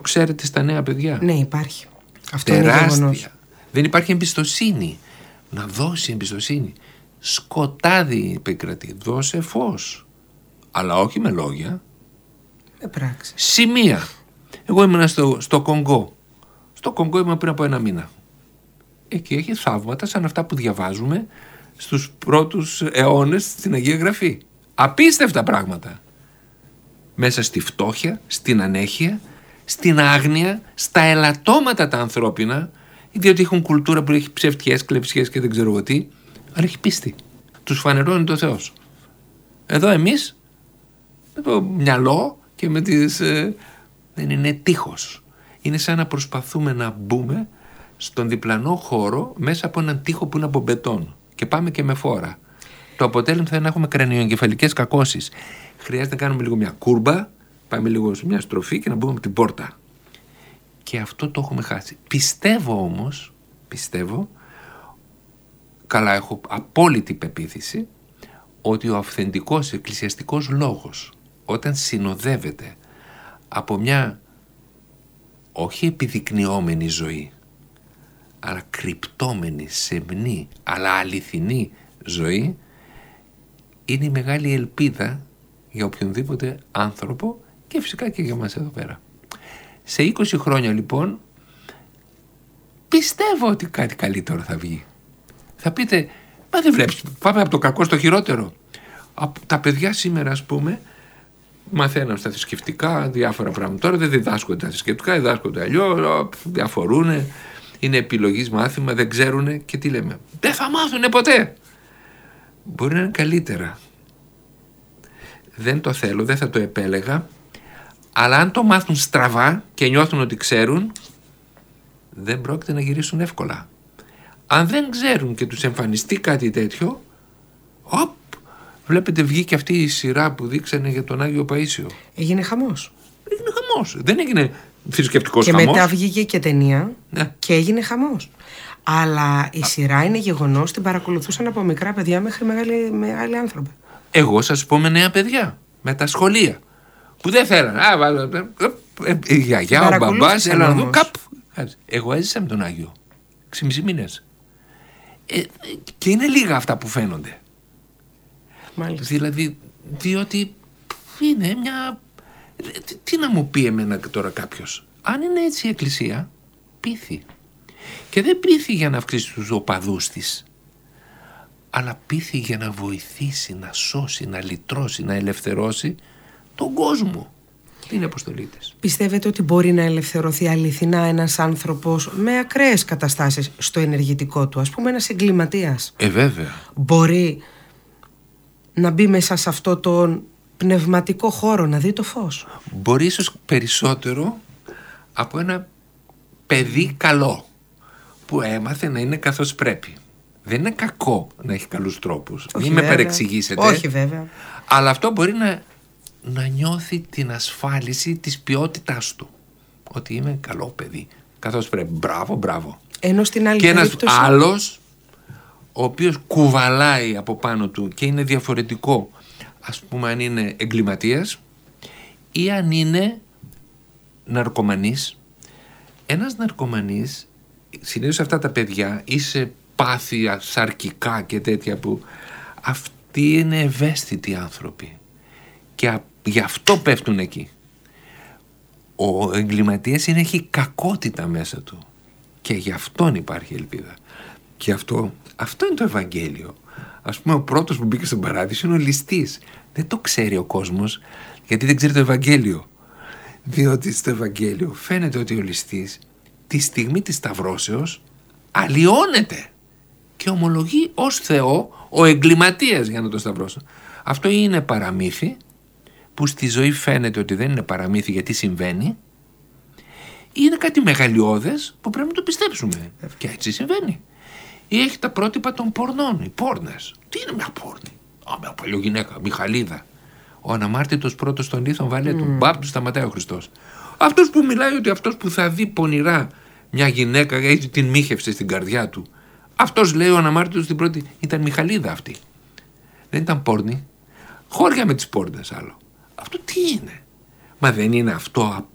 ξέρετε στα νέα παιδιά? Ναι, υπάρχει. Αυτό τεράστια. Είναι γεγονός. Δεν υπάρχει εμπιστοσύνη. Να δώσει εμπιστοσύνη. Σκοτάδι επικρατεί. Δώσε φως. Αλλά όχι με λόγια. Με πράξη. Σημεία. Εγώ ήμουν στο Κονγκό. Στο Κονγκό ήμουν πριν από 1 μήνα. Εκεί έχει θαύματα σαν αυτά που διαβάζουμε στους πρώτους αιώνες στην Αγία Γραφή. Απίστευτα πράγματα. Μέσα στη φτώχεια, στην ανέχεια, στην άγνοια, στα ελαττώματα τα ανθρώπινα, διότι έχουν κουλτούρα που έχει ψευτιές, κλεψιές και δεν ξέρω εγώ τι, αλλά έχει πίστη. Τους φανερώνει το Θεός. Εδώ εμείς, με το μυαλό και με τις... δεν είναι τείχος. Είναι σαν να προσπαθούμε να μπούμε στον διπλανό χώρο μέσα από έναν τοίχο που είναι από μπετόν και πάμε και με φόρα. Το αποτέλεσμα θα είναι να έχουμε κρανιοεγκεφαλικές κακώσεις. Χρειάζεται να κάνουμε λίγο μια κούρμπα, πάμε λίγο σε μια στροφή και να μπούμε από την πόρτα. Και αυτό το έχουμε χάσει. Πιστεύω, καλά έχω απόλυτη πεποίθηση, ότι ο αυθεντικός εκκλησιαστικός λόγος, όταν συνοδεύεται από μια όχι επιδεικνυόμενη ζωή, αλλά κρυπτόμενη, σεμνή, αλλά αληθινή ζωή, είναι η μεγάλη ελπίδα για οποιονδήποτε άνθρωπο και φυσικά και για μας εδώ πέρα. Σε 20 χρόνια λοιπόν πιστεύω ότι κάτι καλύτερο θα βγει. Θα πείτε, μα δεν βλέπεις, πάμε από το κακό στο χειρότερο. Τα παιδιά σήμερα, ας πούμε, μαθαίνουν στα θρησκευτικά διάφορα πράγματα. Τώρα δεν διδάσκονται τα θρησκευτικά, διδάσκονται αλλιώς, διαφορούν, είναι επιλογής μάθημα, δεν ξέρουν και τι λέμε. Δεν θα μάθουνε ποτέ. Μπορεί να είναι καλύτερα. Δεν το θέλω, δεν θα το επέλεγα, αλλά αν το μάθουν στραβά και νιώθουν ότι ξέρουν, δεν πρόκειται να γυρίσουν εύκολα. Αν δεν ξέρουν και τους εμφανιστεί κάτι τέτοιο, βλέπετε βγήκε αυτή η σειρά που δείξανε για τον Άγιο Παΐσιο. Έγινε χαμός. Έγινε χαμός. Δεν έγινε θρησκευτικός χαμός. Και μετά βγήκε και ταινία, ναι, και έγινε χαμός. Αλλά η σειρά είναι γεγονός, την παρακολουθούσαν από μικρά παιδιά μέχρι μεγάλοι άνθρωποι. Εγώ σας πω με νέα παιδιά, με τα σχολεία, που δεν θέλανε. Η γιαγιά, ο μπαμπάς, έλα να δω, εγώ έζησα με τον Άγιο 6,5 μήνες. Και είναι λίγα αυτά που φαίνονται. Μάλιστα. Δηλαδή, διότι είναι μια... Τι να μου πει εμένα τώρα κάποιος? Αν είναι έτσι η Εκκλησία, πείθει. Και δεν πείθει για να αυξήσει τους οπαδούς της, αλλά πείθει για να βοηθήσει, να σώσει, να λυτρώσει, να ελευθερώσει τον κόσμο. Τι είναι αποστολή της. Πιστεύετε ότι μπορεί να ελευθερωθεί αληθινά ένας άνθρωπος με ακραίες καταστάσεις στο ενεργητικό του, ας πούμε ένας εγκληματίας? Βέβαια. Μπορεί να μπει μέσα σε αυτό τον πνευματικό χώρο, να δει το φως? Μπορεί ίσως περισσότερο από ένα παιδί καλό που έμαθε να είναι καθώς πρέπει. Δεν είναι κακό να έχει καλούς τρόπους. Μην με παρεξηγήσετε. Όχι βέβαια. Αλλά αυτό μπορεί να νιώθει την ασφάλιση της ποιότητάς του. Ότι είμαι καλό παιδί, καθώς πρέπει. Μπράβο, μπράβο. Ενώ στην άλλη και ένας περίπτωση... άλλος, ο οποίος κουβαλάει από πάνω του και είναι διαφορετικό, ας πούμε, αν είναι εγκληματίας ή αν είναι ναρκωμανής. Ένας ναρκωμανής, συνήθως αυτά τα παιδιά, ή σε πάθεια σαρκικά και τέτοια, που αυτοί είναι ευαίσθητοι άνθρωποι και γι' αυτό πέφτουν εκεί. Ο εγκληματίας έχει κακότητα μέσα του και γι' αυτόν υπάρχει ελπίδα. Και αυτό είναι το Ευαγγέλιο. Ας πούμε, ο πρώτος που μπήκε στον παράδεισο είναι ο ληστής. Δεν το ξέρει ο κόσμος, γιατί δεν ξέρει το Ευαγγέλιο. Διότι στο Ευαγγέλιο φαίνεται ότι ο ληστής τη στιγμή της σταυρώσεως αλλοιώνεται και ομολογεί ως Θεό ο εγκληματίας για να το σταυρώσω. Αυτό είναι παραμύθι, που στη ζωή φαίνεται ότι δεν είναι παραμύθι γιατί συμβαίνει, ή είναι κάτι μεγαλειώδες που πρέπει να το πιστέψουμε. Και έτσι συμβαίνει. Ή έχει τα πρότυπα των πορνών, οι πόρνες. Τι είναι μια πόρνη? Μια παλιογυναίκα, Μιχαλίδα. Ο αναμάρτητος πρώτος των λίθων Βαλέτου. Μπαπ, του σταματάει ο Χριστός. Αυτός που μιλάει ότι αυτός που θα δει πονηρά μια γυναίκα, έχει την μύχευση στην καρδιά του. Αυτός, λέει ο αναμάρτητος στην πρώτη, ήταν Μιχαλίδα αυτή. Δεν ήταν πόρνη. Χώρια με τις πόρνες άλλο. Αυτό τι είναι? Μα δεν είναι αυτό